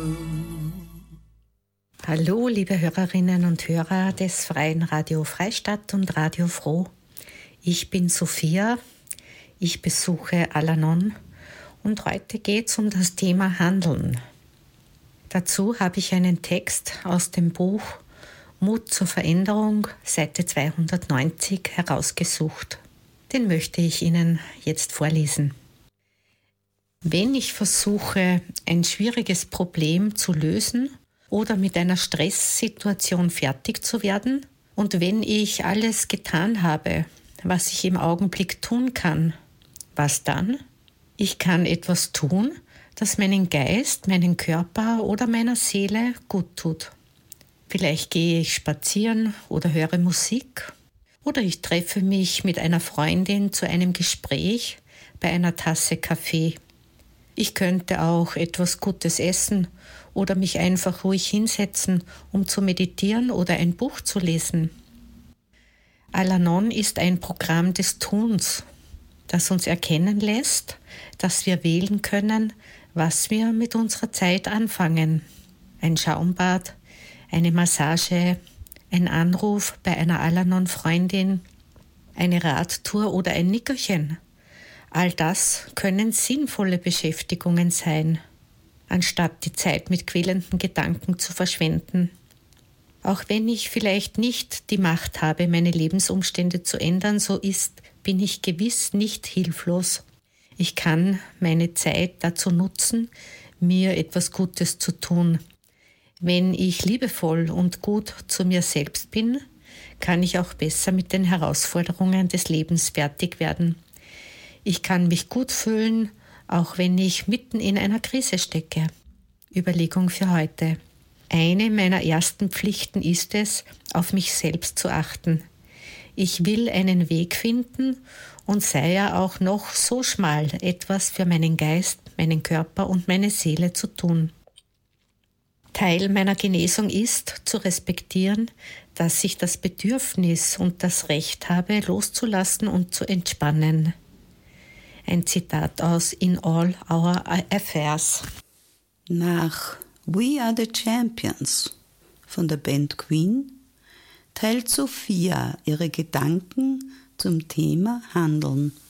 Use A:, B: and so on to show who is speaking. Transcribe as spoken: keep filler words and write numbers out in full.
A: Hallo, liebe Hörerinnen und Hörer des Freien Radio Freistadt und Radio Froh. Ich bin Sophia, ich besuche Al-Anon und heute geht es um das Thema Handeln. Dazu habe ich einen Text aus dem Buch Mut zur Veränderung, Seite zweihundertneunzig, herausgesucht. Den möchte ich Ihnen jetzt vorlesen. Wenn ich versuche, ein schwieriges Problem zu lösen oder mit einer Stresssituation fertig zu werden und wenn ich alles getan habe, was ich im Augenblick tun kann, was dann? Ich kann etwas tun, das meinen Geist, meinen Körper oder meiner Seele gut tut. Vielleicht gehe ich spazieren oder höre Musik oder ich treffe mich mit einer Freundin zu einem Gespräch bei einer Tasse Kaffee. Ich könnte auch etwas Gutes essen oder mich einfach ruhig hinsetzen, um zu meditieren oder ein Buch zu lesen. Al-Anon ist ein Programm des Tuns, das uns erkennen lässt, dass wir wählen können, was wir mit unserer Zeit anfangen. Ein Schaumbad, eine Massage, ein Anruf bei einer Al-Anon-Freundin, eine Radtour oder ein Nickerchen. All das können sinnvolle Beschäftigungen sein, anstatt die Zeit mit quälenden Gedanken zu verschwenden. Auch wenn ich vielleicht nicht die Macht habe, meine Lebensumstände zu ändern, so ist, bin ich gewiss nicht hilflos. Ich kann meine Zeit dazu nutzen, mir etwas Gutes zu tun. Wenn ich liebevoll und gut zu mir selbst bin, kann ich auch besser mit den Herausforderungen des Lebens fertig werden. Ich kann mich gut fühlen, auch wenn ich mitten in einer Krise stecke. Überlegung für heute. Eine meiner ersten Pflichten ist es, auf mich selbst zu achten. Ich will einen Weg finden und sei er auch noch so schmal, etwas für meinen Geist, meinen Körper und meine Seele zu tun. Teil meiner Genesung ist, zu respektieren, dass ich das Bedürfnis und das Recht habe, loszulassen und zu entspannen. Ein Zitat aus In All Our Affairs.
B: Nach We Are the Champions von der Band Queen teilt Sophia ihre Gedanken zum Thema Handeln.